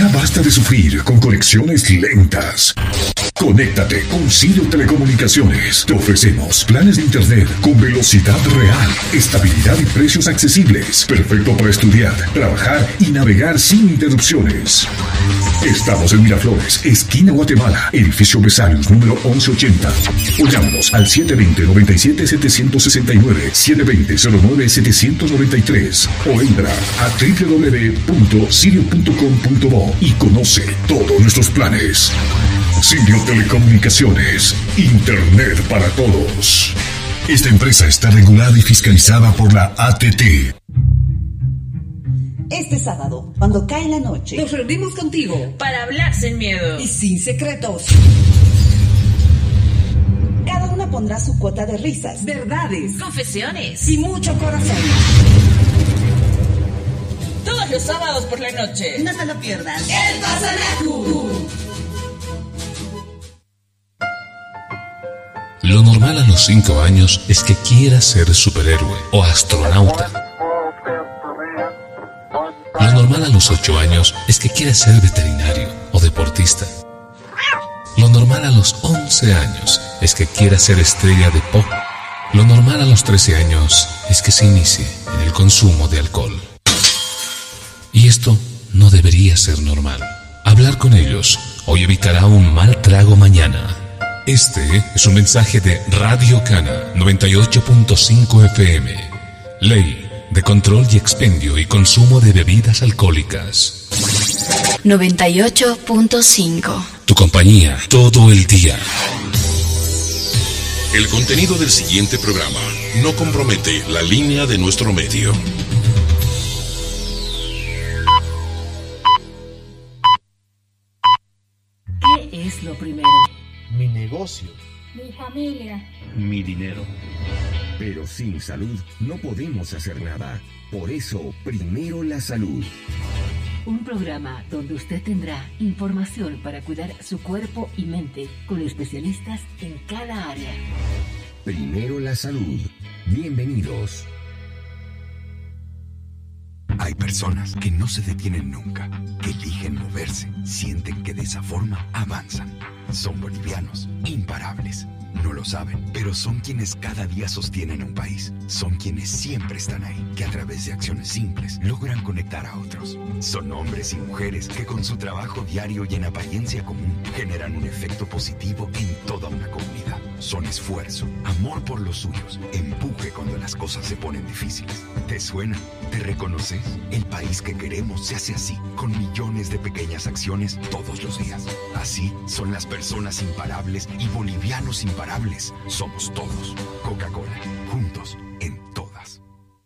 Ya basta de sufrir con conexiones lentas. Conéctate con Sirio Telecomunicaciones. Te ofrecemos planes de internet con velocidad real, estabilidad y precios accesibles. Perfecto para estudiar, trabajar y navegar sin interrupciones. Estamos en Miraflores, esquina Guatemala, edificio Besarios, número 1180. O llámanos al 720-97-769, 720-09-793. O entra a www.sirio.com.bo y conoce todos nuestros planes. Sirio Telecomunicaciones, Internet para todos. Esta empresa está regulada y fiscalizada por la ATT. Este sábado, cuando cae la noche, nos reunimos contigo para hablar sin miedo y sin secretos. Cada una pondrá su cuota de risas, verdades, confesiones y mucho corazón. Todos los sábados por la noche. No se lo pierdas. El Pasanacu. Lo normal a los 5 años es que quieras ser superhéroe o astronauta. Lo normal a los 8 años es que quieras ser veterinario o deportista. Lo normal a los 11 años es que quieras ser estrella de pop. Lo normal a los 13 años es que se inicie en el consumo de alcohol. Y esto no debería ser normal. Hablar con ellos hoy evitará un mal trago mañana. Este es un mensaje de Radio Cana 98.5 FM. Ley de control y expendio y consumo de bebidas alcohólicas. 98.5. Tu compañía todo el día. El contenido del siguiente programa no compromete la línea de nuestro medio. ¿Qué es lo primero? Mi negocio. Mi familia. Mi dinero. Pero sin salud no podemos hacer nada. Por eso, primero la salud. Un programa donde usted tendrá información para cuidar su cuerpo y mente con especialistas en cada área. Primero la salud. Bienvenidos. Hay personas que no se detienen nunca, que eligen moverse, sienten que de esa forma avanzan. Son bolivianos, imparables. No lo saben, pero son quienes cada día sostienen un país. Son quienes siempre están ahí, que a través de acciones simples logran conectar a otros. Son hombres y mujeres que con su trabajo diario y en apariencia común generan un efecto positivo en toda una comunidad. Son esfuerzo, amor por los suyos, empuje cuando las cosas se ponen difíciles. ¿Te suena? ¿Te reconoces? El país que queremos se hace así, con millones de pequeñas acciones todos los días. Así son las personas imparables y bolivianos imparables. Somos todos. Coca-Cola, juntos en todas.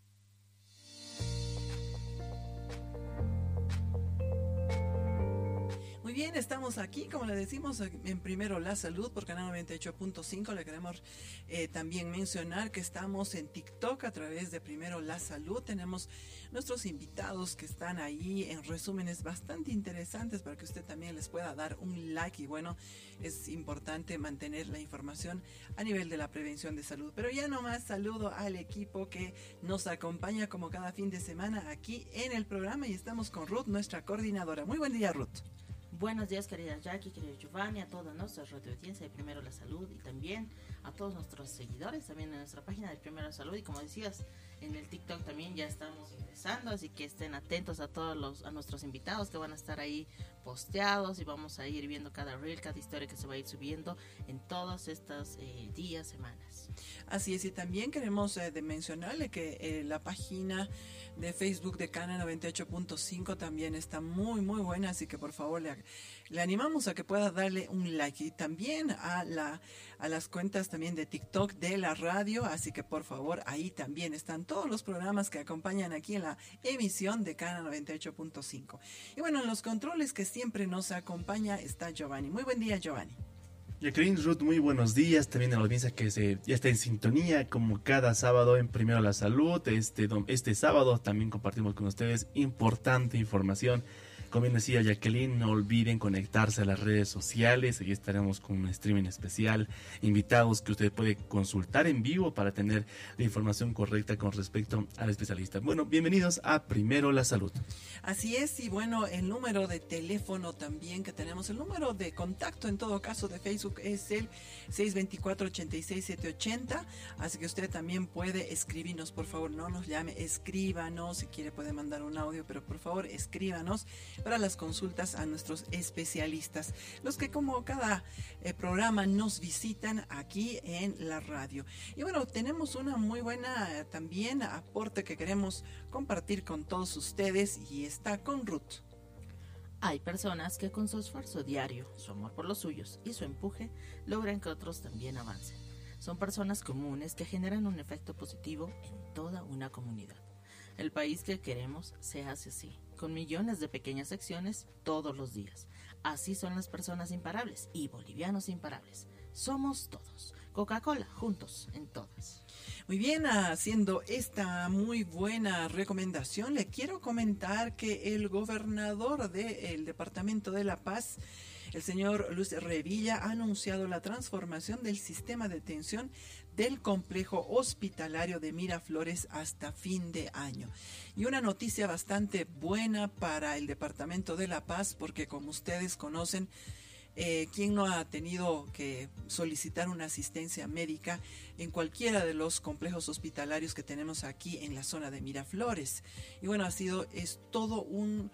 Muy bien, estamos aquí, como le decimos, en Primero la Salud por Canal 98.5. Le queremos también mencionar que estamos en TikTok a través de Primero la Salud. Tenemos nuestros invitados que están ahí en resúmenes bastante interesantes para que usted también les pueda dar un like. Y bueno, es importante mantener la información a nivel de la prevención de salud. Pero ya nomás saludo al equipo que nos acompaña como cada fin de semana aquí en el programa, y estamos con Ruth, nuestra coordinadora. Muy buen día, Ruth. Buenos días, querida Jackie, querido Giovanni, a toda nuestra radio audiencia de Primero la Salud y también a todos nuestros seguidores también en nuestra página de Primero la Salud. Y como decías, en el TikTok también ya estamos ingresando, así que estén atentos a a nuestros invitados que van a estar ahí posteados, y vamos a ir viendo cada reel, cada historia que se va a ir subiendo en todos estos días, semanas. Así es, y también queremos mencionarle que la página de Facebook de Cana 98.5 también está muy muy buena, así que por favor le animamos a que pueda darle un like, y también a las cuentas también de TikTok de la radio, así que por favor ahí también están todos los programas que acompañan aquí en la emisión de Cana 98.5. Y bueno, en los controles que siempre nos acompaña está Giovanni. Muy buen día, Giovanni. Jacqueline, Ruth, muy buenos días. También a la audiencia que ya está en sintonía como cada sábado en Primero la Salud. Este sábado también compartimos con ustedes importante información Como bien decía Jacqueline, no olviden conectarse a las redes sociales. Allí estaremos con un streaming especial, invitados que usted puede consultar en vivo para tener la información correcta con respecto al especialista. Bueno, bienvenidos a Primero la Salud. Así es, y bueno, el número de teléfono también que tenemos, el número de contacto en todo caso de Facebook es el 624-86780, así que usted también puede escribirnos, por favor, no nos llame, escríbanos, si quiere puede mandar un audio, pero por favor escríbanos para las consultas a nuestros especialistas, los que como cada programa nos visitan aquí en la radio. Y bueno, tenemos una muy buena también aporte que queremos compartir con todos ustedes y está con Ruth. Hay personas que con su esfuerzo diario, su amor por los suyos y su empuje logran que otros también avancen. Son personas comunes que generan un efecto positivo en toda una comunidad. El país que queremos se hace así, con millones de pequeñas acciones todos los días. Así son las personas imparables y bolivianos imparables. Somos todos. Coca-Cola, juntos en todas. Muy bien, haciendo esta muy buena recomendación, le quiero comentar que el gobernador del Departamento de La Paz, el señor Luis Revilla, ha anunciado la transformación del sistema de atención del complejo hospitalario de Miraflores hasta fin de año. Y una noticia bastante buena para el Departamento de La Paz, porque como ustedes conocen, ¿quién no ha tenido que solicitar una asistencia médica en cualquiera de los complejos hospitalarios que tenemos aquí en la zona de Miraflores? Y bueno, es todo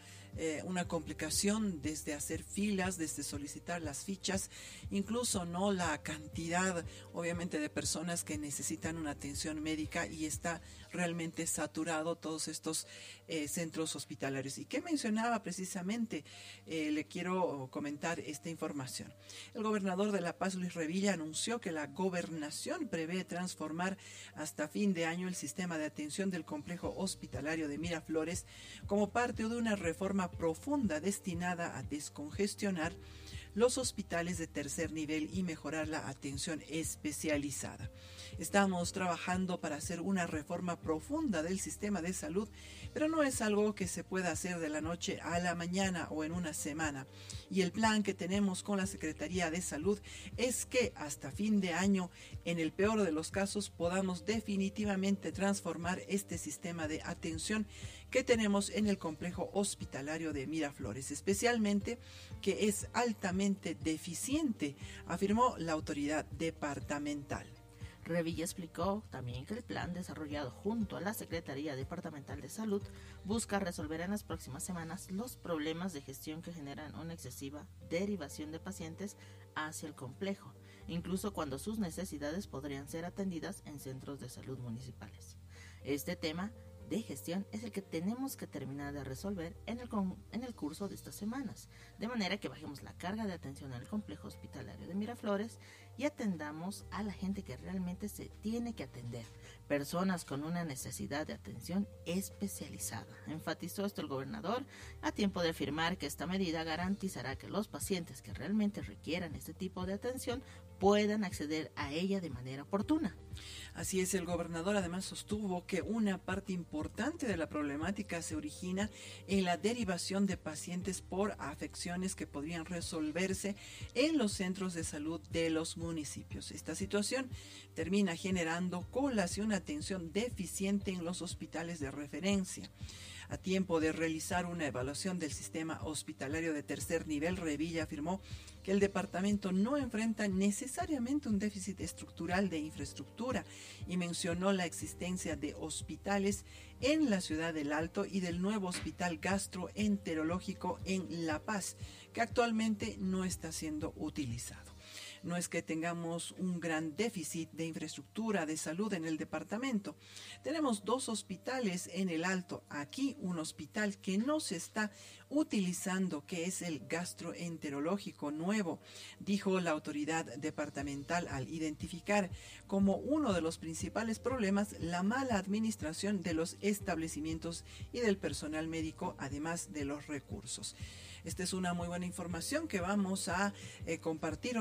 una complicación desde hacer filas, desde solicitar las fichas, incluso no la cantidad obviamente de personas que necesitan una atención médica, y está realmente saturado todos estos centros hospitalarios. ¿Y qué mencionaba precisamente? Le quiero comentar esta información. El gobernador de La Paz, Luis Revilla, anunció que la gobernación prevé transformar hasta fin de año el sistema de atención del complejo hospitalario de Miraflores como parte de una reforma profunda destinada a descongestionar los hospitales de tercer nivel y mejorar la atención especializada. Estamos trabajando para hacer una reforma profunda del sistema de salud, pero no es algo que se pueda hacer de la noche a la mañana o en una semana. Y el plan que tenemos con la Secretaría de Salud es que hasta fin de año, en el peor de los casos, podamos definitivamente transformar este sistema de atención que tenemos en el complejo hospitalario de Miraflores, especialmente que es altamente deficiente, afirmó la autoridad departamental. Revilla explicó también que el plan desarrollado junto a la Secretaría Departamental de Salud busca resolver en las próximas semanas los problemas de gestión que generan una excesiva derivación de pacientes hacia el complejo, incluso cuando sus necesidades podrían ser atendidas en centros de salud municipales. Este tema de gestión es el que tenemos que terminar de resolver en el curso de estas semanas, de manera que bajemos la carga de atención al complejo hospitalario de Miraflores y atendamos a la gente que realmente se tiene que atender, personas con una necesidad de atención especializada. Enfatizó esto el gobernador, a tiempo de afirmar que esta medida garantizará que los pacientes que realmente requieran este tipo de atención puedan acceder a ella de manera oportuna. Así es, el gobernador además sostuvo que una parte importante de la problemática se origina en la derivación de pacientes por afecciones que podrían resolverse en los centros de salud de los municipios. Esta situación termina generando colas y una atención deficiente en los hospitales de referencia. A tiempo de realizar una evaluación del sistema hospitalario de tercer nivel, Revilla afirmó que el departamento no enfrenta necesariamente un déficit estructural de infraestructura y mencionó la existencia de hospitales en la ciudad del Alto y del nuevo hospital gastroenterológico en La Paz, que actualmente no está siendo utilizado. No es que tengamos un gran déficit de infraestructura de salud en el departamento. Tenemos 2 hospitales en el Alto. Aquí un hospital que no se está utilizando, que es el gastroenterológico nuevo, dijo la autoridad departamental al identificar como uno de los principales problemas la mala administración de los establecimientos y del personal médico, además de los recursos. Esta es una muy buena información que vamos a compartir obviamente con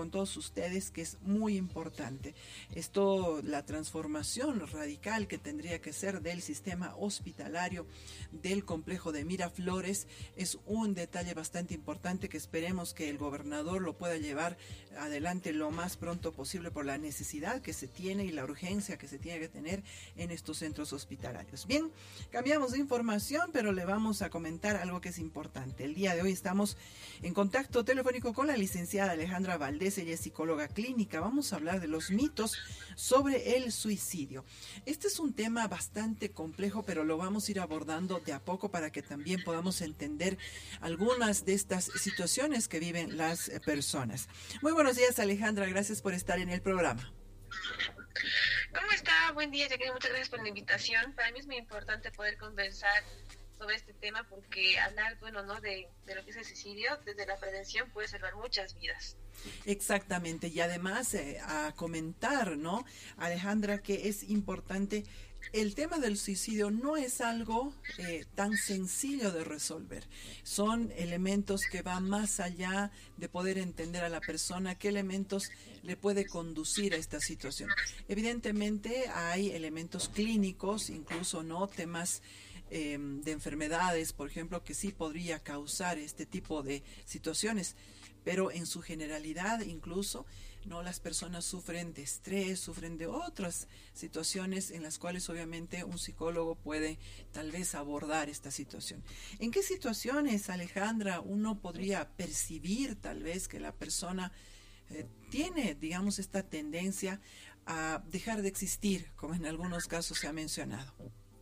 con todos ustedes que es muy importante. Esto, la transformación radical que tendría que ser del sistema hospitalario del complejo de Miraflores es un detalle bastante importante que esperemos que el gobernador lo pueda llevar adelante lo más pronto posible por la necesidad que se tiene y la urgencia que se tiene que tener en estos centros hospitalarios. Bien, cambiamos de información, pero le vamos a comentar algo que es importante. El día de hoy estamos en contacto telefónico con la licenciada Alejandra Valdés, ella es psicóloga clínica. Vamos a hablar de los mitos sobre el suicidio. Este es un tema bastante complejo, pero lo vamos a ir abordando de a poco para que también podamos entender algunas de estas situaciones que viven las personas. Muy buenos días, Alejandra, gracias por estar en el programa. ¿Cómo está? Buen día, Jacqueline, muchas gracias por la invitación. Para mí es muy importante poder conversar sobre este tema porque hablar, bueno, ¿no? de lo que es el suicidio, desde la prevención puede salvar muchas vidas. Exactamente, y además a comentar, ¿no, Alejandra, que es importante, el tema del suicidio no es algo tan sencillo de resolver. Son elementos que van más allá de poder entender a la persona qué elementos le puede conducir a esta situación. Evidentemente hay elementos clínicos, incluso no temas de enfermedades, por ejemplo, que sí podría causar este tipo de situaciones, pero en su generalidad incluso no, las personas sufren de estrés, sufren de otras situaciones en las cuales obviamente un psicólogo puede tal vez abordar esta situación. ¿En qué situaciones, Alejandra, uno podría percibir tal vez que la persona tiene, digamos, esta tendencia a dejar de existir, como en algunos casos se ha mencionado?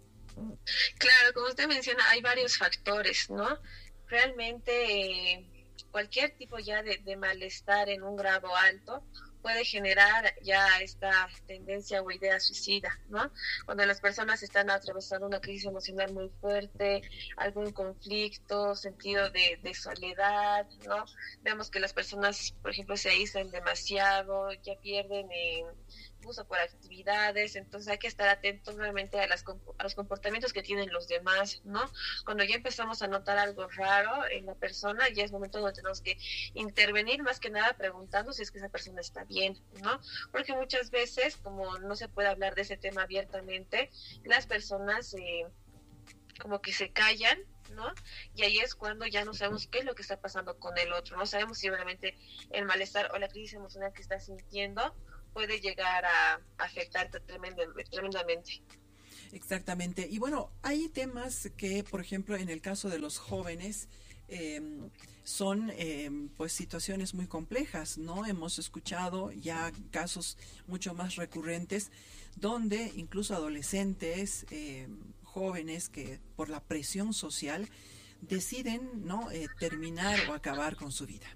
Claro, como usted menciona, hay varios factores, ¿no? Realmente cualquier tipo ya de malestar en un grado alto puede generar ya esta tendencia o idea suicida, ¿no? Cuando las personas están atravesando una crisis emocional muy fuerte, algún conflicto, sentido de soledad, ¿no? Vemos que las personas, por ejemplo, se aíslan demasiado, ya pierden gusto por actividades, entonces hay que estar atentos realmente a los comportamientos que tienen los demás, ¿no? Cuando ya empezamos a notar algo raro en la persona, ya es momento donde tenemos que intervenir, más que nada preguntando si es que esa persona está bien, ¿no? Porque muchas veces, como no se puede hablar de ese tema abiertamente, las personas como que se callan, ¿no? Y ahí es cuando ya no sabemos qué es lo que está pasando con el otro, no sabemos si realmente el malestar o la crisis emocional que está sintiendo puede llegar a afectar tremendamente. Exactamente. Y bueno, hay temas que, por ejemplo, en el caso de los jóvenes, son pues situaciones muy complejas, ¿no? Hemos escuchado ya casos mucho más recurrentes donde incluso adolescentes, jóvenes que por la presión social deciden, ¿no? Terminar o acabar con su vida.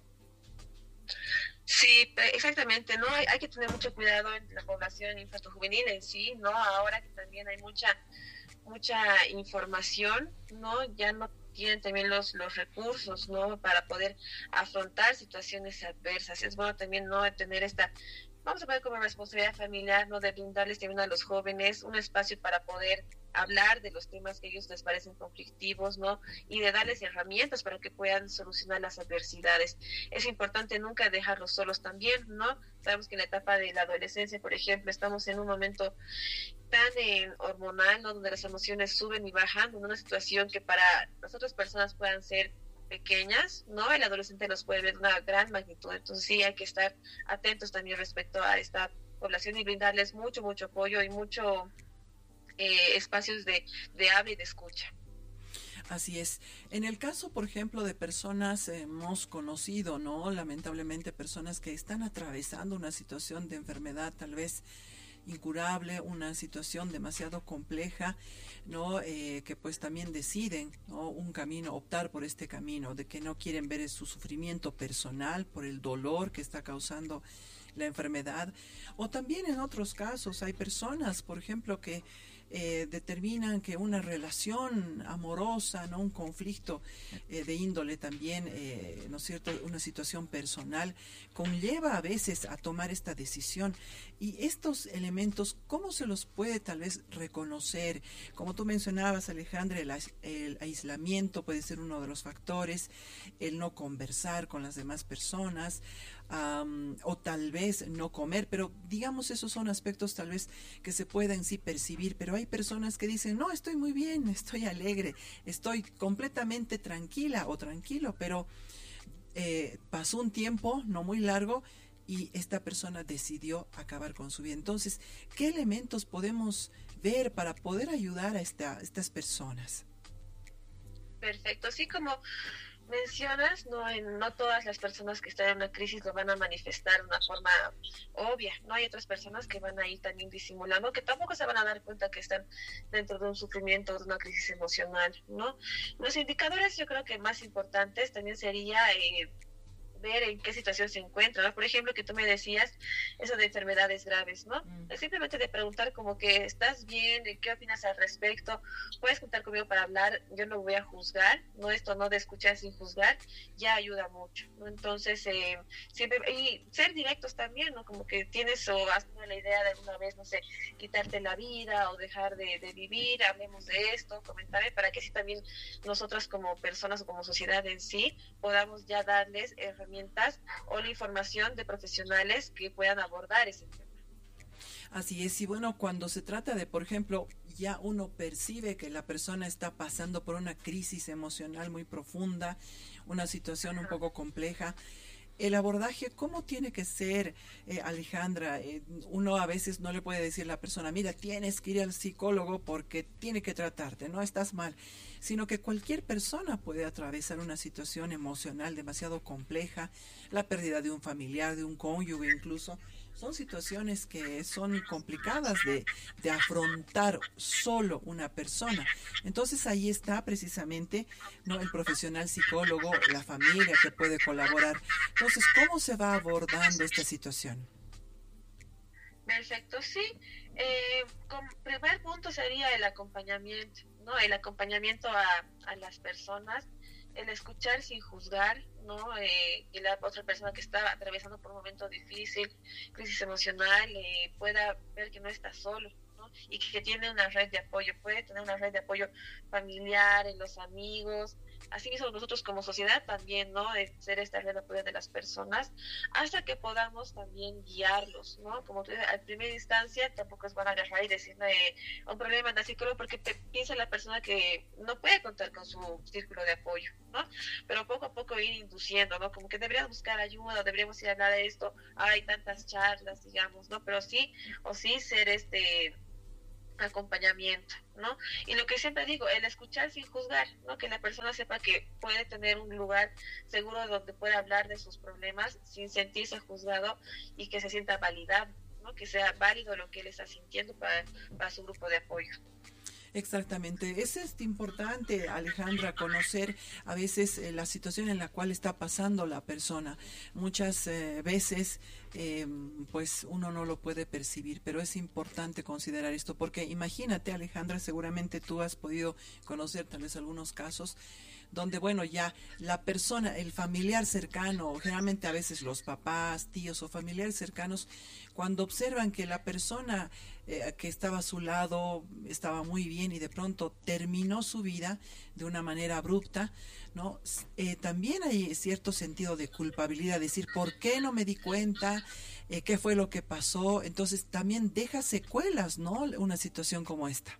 Sí, exactamente, ¿no? Hay que tener mucho cuidado en la población infantojuvenil en sí, ¿no? Ahora que también hay mucha información, ¿no? Ya no tienen también los recursos, ¿no? Para poder afrontar situaciones adversas. Es bueno también, ¿no? Tener vamos a poner como responsabilidad familiar, ¿no? De brindarles también a los jóvenes un espacio para poder hablar de los temas que a ellos les parecen conflictivos, ¿no? Y de darles herramientas para que puedan solucionar las adversidades. Es importante nunca dejarlos solos también, ¿no? Sabemos que en la etapa de la adolescencia, por ejemplo, estamos en un momento tan hormonal, ¿no? Donde las emociones suben y bajan, en una situación que para las otras personas puedan ser pequeñas, ¿no? El adolescente los puede ver de una gran magnitud, entonces sí hay que estar atentos también respecto a esta población y brindarles mucho apoyo y mucho espacios de habla y de escucha. Así es. En el caso, por ejemplo, de personas, hemos conocido, ¿no? Lamentablemente, personas que están atravesando una situación de enfermedad tal vez incurable, una situación demasiado compleja, ¿no? Que pues también deciden, ¿no? Un camino, optar por este camino, de que no quieren ver su sufrimiento personal por el dolor que está causando la enfermedad. O también en otros casos hay personas, por ejemplo, que determinan que una relación amorosa, no, un conflicto de índole también, ¿no es cierto?, una situación personal, conlleva a veces a tomar esta decisión. Y estos elementos, ¿cómo se los puede tal vez reconocer? Como tú mencionabas, Alejandra, el aislamiento puede ser uno de los factores, el no conversar con las demás personas. o tal vez no comer, pero digamos esos son aspectos tal vez que se pueden sí percibir, pero hay personas que dicen, no, estoy muy bien, estoy alegre, estoy completamente tranquila o tranquilo, pero pasó un tiempo no muy largo y esta persona decidió acabar con su vida. Entonces, ¿qué elementos podemos ver para poder ayudar a estas personas? Perfecto, sí, como mencionas, no todas las personas que están en una crisis lo van a manifestar de una forma obvia, ¿no? Hay otras personas que van a ir también disimulando, que tampoco se van a dar cuenta que están dentro de un sufrimiento, de una crisis emocional, ¿no? Los indicadores yo creo que más importantes también sería ver en qué situación se encuentra, ¿no? Por ejemplo, que tú me decías eso de enfermedades graves, ¿no? Simplemente de preguntar como que ¿estás bien? ¿Qué opinas al respecto? Puedes contar conmigo para hablar, yo no voy a juzgar, no esto no de escuchar sin juzgar, ya ayuda mucho, ¿no? Entonces, siempre, y ser directos también, ¿no? Como que tienes o has tenido la idea de alguna vez, no sé, quitarte la vida o dejar de vivir, hablemos de esto, comentame, para que así también nosotras como personas o como sociedad en sí podamos ya darles herramientas o la información de profesionales que puedan abordar ese tema. Así es, y bueno, cuando se trata de, por ejemplo, ya uno percibe que la persona está pasando por una crisis emocional muy profunda, una situación un poco compleja, el abordaje, ¿cómo tiene que ser, Alejandra? Uno a veces no le puede decir a la persona, mira, tienes que ir al psicólogo porque tiene que tratarte, no estás mal, sino que cualquier persona puede atravesar una situación emocional demasiado compleja, la pérdida de un familiar, de un cónyuge incluso. Son situaciones que son complicadas de afrontar solo una persona. Entonces ahí está precisamente, ¿no?, el profesional psicólogo, la familia que puede colaborar. Entonces, ¿cómo se va abordando esta situación? Perfecto, sí. Primer punto sería el acompañamiento, ¿no? El acompañamiento a las personas, el escuchar sin juzgar, ¿no? Que la otra persona que está atravesando por un momento difícil, crisis emocional, pueda ver que no está solo, ¿no? Y que tiene una red de apoyo, puede tener una red de apoyo familiar, en los amigos. Así mismo nosotros como sociedad también, ¿no? De ser esta red de apoyo de las personas, hasta que podamos también guiarlos, ¿no? Como tú dices, a primera instancia tampoco es van a agarrar y decirle un problema en la psicóloga porque piensa la persona que no puede contar con su círculo de apoyo, ¿no? Pero poco a poco ir induciendo, ¿no? Como que deberíamos buscar ayuda, deberíamos ir a hablar de esto, hay tantas charlas, digamos, ¿no? Pero sí o sí ser acompañamiento, ¿no? Y lo que siempre digo, el escuchar sin juzgar, ¿no? Que la persona sepa que puede tener un lugar seguro donde pueda hablar de sus problemas sin sentirse juzgado y que se sienta validado, ¿no? Que sea válido lo que él está sintiendo para su grupo de apoyo. Exactamente, es importante, Alejandra, conocer a veces la situación en la cual está pasando la persona. Muchas veces pues uno no lo puede percibir, pero es importante considerar esto, porque imagínate, Alejandra, seguramente tú has podido conocer tal vez algunos casos donde, bueno, ya la persona, el familiar cercano, generalmente a veces los papás, tíos o familiares cercanos, cuando observan que la persona que estaba a su lado estaba muy bien y de pronto terminó su vida de una manera abrupta, ¿no? También hay cierto sentido de culpabilidad, decir, ¿por qué no me di cuenta? ¿Qué fue lo que pasó? Entonces también deja secuelas, ¿no? Una situación como esta.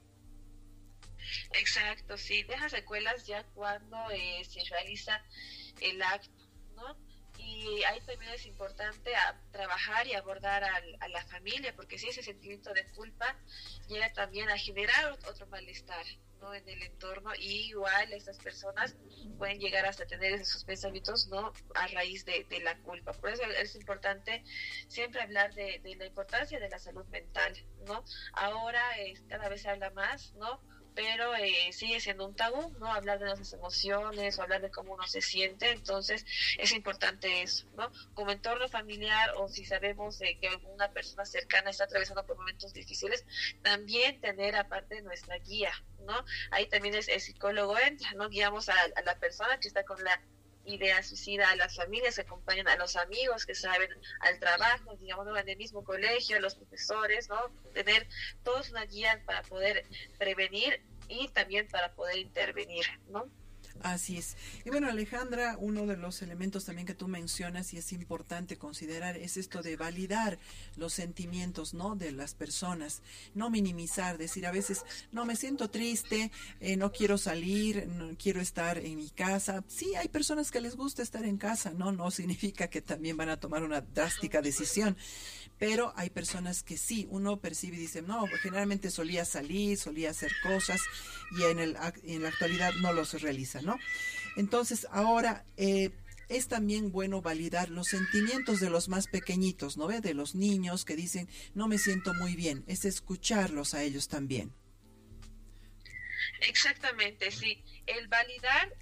Exacto, sí, deja secuelas ya cuando se realiza el acto, ¿no? Y ahí también es importante trabajar y abordar a la familia, porque si ese sentimiento de culpa llega también a generar otro malestar, ¿no? En el entorno, y igual estas personas pueden llegar hasta tener esos pensamientos, ¿no? A raíz de la culpa. Por eso es importante siempre hablar de la importancia de la salud mental, ¿no? Ahora cada vez se habla más, ¿no? Pero sigue siendo un tabú, ¿no? Hablar de nuestras emociones o hablar de cómo uno se siente. Entonces es importante eso, ¿no? Como entorno familiar, o si sabemos que una persona cercana está atravesando por momentos difíciles, también tener aparte nuestra guía, ¿no? Ahí también el psicólogo entra, ¿no? Guiamos a la persona que está con la idea suicida, a las familias que acompañan, a los amigos que saben, al trabajo, digamos, ¿no? En el mismo colegio, a los profesores, ¿no? Tener todos una guía para poder prevenir y también para poder intervenir, ¿no? Así es. Y bueno, Alejandra, uno de los elementos también que tú mencionas y es importante considerar es esto de validar los sentimientos, ¿no?, de las personas, no minimizar, decir a veces, no, me siento triste, no quiero salir, no quiero estar en mi casa. Sí, hay personas que les gusta estar en casa, no significa que también van a tomar una drástica decisión. Pero hay personas que sí, uno percibe y dice, no, generalmente solía salir, solía hacer cosas y en la actualidad no los realiza, ¿no? Entonces, ahora es también bueno validar los sentimientos de los más pequeñitos, ¿no ve? De los niños que dicen, no me siento muy bien, es escucharlos a ellos también. Exactamente, sí. El validar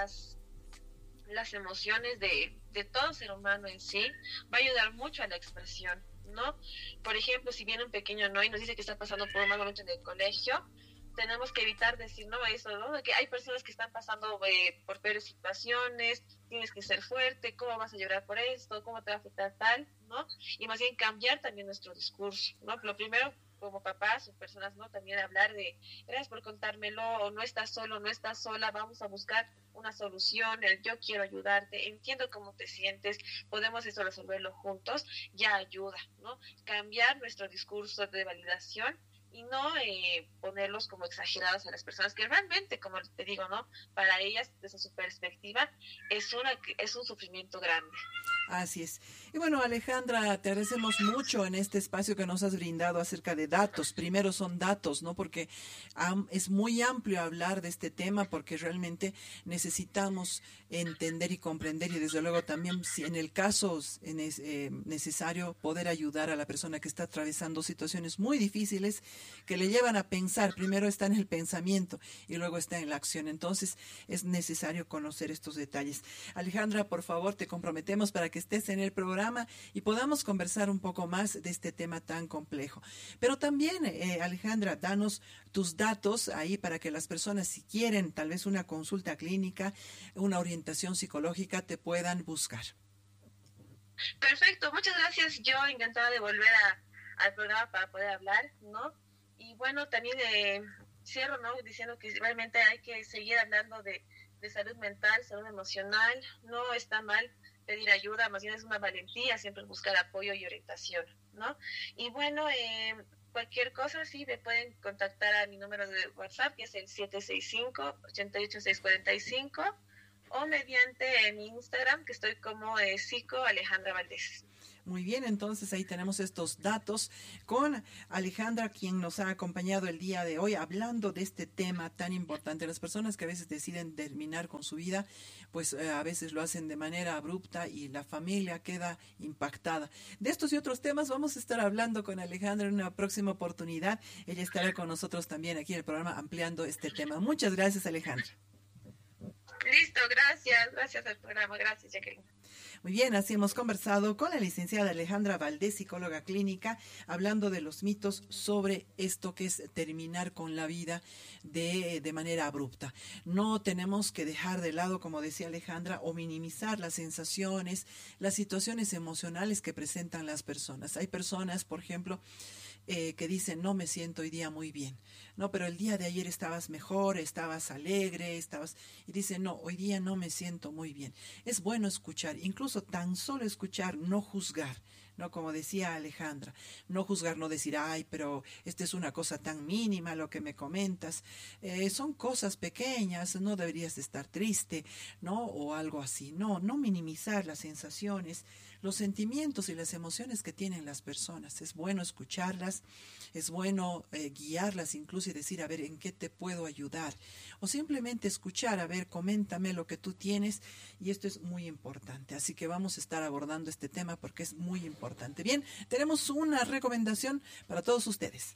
las emociones de todo ser humano en sí va a ayudar mucho a la expresión, ¿no? Por ejemplo, si viene un pequeño no y nos dice que está pasando por un mal momento en el colegio, tenemos que evitar decir no eso, ¿no? Que hay personas que están pasando por peores situaciones, tienes que ser fuerte, ¿cómo vas a llorar por esto? ¿Cómo te va a afectar tal? ¿No? Y más bien cambiar también nuestro discurso, ¿no? Lo primero, como papás o personas, ¿no? También hablar de, gracias por contármelo, o no estás solo, no estás sola, vamos a buscar una solución, yo quiero ayudarte, entiendo cómo te sientes, podemos eso resolverlo juntos, ya ayuda, ¿no? Cambiar nuestro discurso de validación y no ponerlos como exagerados a las personas que realmente, como te digo, ¿no? Para ellas, desde su perspectiva, es un sufrimiento grande. Así es. Y bueno, Alejandra, te agradecemos mucho en este espacio que nos has brindado acerca de datos. Primero son datos, ¿no? Porque es muy amplio hablar de este tema porque realmente necesitamos entender y comprender y desde luego también si en el caso es necesario poder ayudar a la persona que está atravesando situaciones muy difíciles que le llevan a pensar. Primero está en el pensamiento y luego está en la acción. Entonces es necesario conocer estos detalles. Alejandra, por favor, te comprometemos para que estés en el programa y podamos conversar un poco más de este tema tan complejo. Pero también, Alejandra, danos tus datos ahí para que las personas, si quieren tal vez una consulta clínica, una orientación psicológica, te puedan buscar. Perfecto, muchas gracias. Yo encantada de volver al programa para poder hablar, ¿no? Y bueno, también cierro, ¿no? Diciendo que realmente hay que seguir hablando de salud mental, salud emocional. No está mal pedir ayuda, más bien es una valentía siempre buscar apoyo y orientación, ¿no? Y bueno, cualquier cosa sí me pueden contactar a mi número de WhatsApp, que es el 765-88645, o mediante mi Instagram, que estoy como Psico Alejandra Valdés. Muy bien, entonces ahí tenemos estos datos con Alejandra, quien nos ha acompañado el día de hoy hablando de este tema tan importante. Las personas que a veces deciden terminar con su vida, pues a veces lo hacen de manera abrupta y la familia queda impactada. De estos y otros temas vamos a estar hablando con Alejandra en una próxima oportunidad. Ella estará con nosotros también aquí en el programa ampliando este tema. Muchas gracias, Alejandra. Listo, gracias al programa, gracias, Jacqueline. Muy bien, así hemos conversado con la licenciada Alejandra Valdés, psicóloga clínica, hablando de los mitos sobre esto que es terminar con la vida de manera abrupta. No tenemos que dejar de lado, como decía Alejandra, o minimizar las sensaciones, las situaciones emocionales que presentan las personas. Hay personas, por ejemplo, que dicen, no me siento hoy día muy bien. No, pero el día de ayer estabas mejor, estabas alegre, y dicen, no, hoy día no me siento muy bien. Es bueno escuchar, incluso tan solo escuchar, no juzgar. No, como decía Alejandra, no juzgar, no decir, ay, pero esta es una cosa tan mínima lo que me comentas, son cosas pequeñas, no deberías estar triste, ¿no? O algo así. No minimizar las sensaciones, los sentimientos y las emociones que tienen las personas. Es bueno escucharlas, es bueno guiarlas incluso y decir, a ver, ¿en qué te puedo ayudar? O simplemente escuchar, a ver, coméntame lo que tú tienes, y esto es muy importante. Así que vamos a estar abordando este tema porque es muy importante. Bien, tenemos una recomendación para todos ustedes.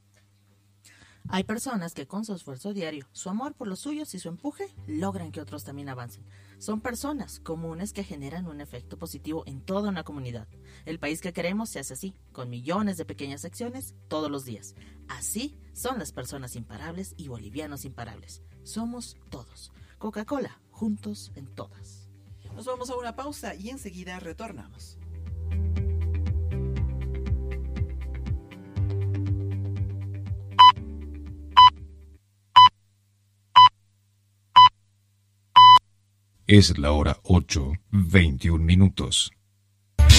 Hay personas que con su esfuerzo diario, su amor por los suyos y su empuje logran que otros también avancen. Son personas comunes que generan un efecto positivo en toda una comunidad. El país que queremos se hace así, con millones de pequeñas acciones todos los días. Así son las personas imparables y bolivianos imparables. Somos todos. Coca-Cola, juntos en todas. Nos vamos a una pausa y enseguida retornamos. Es la hora 8:21.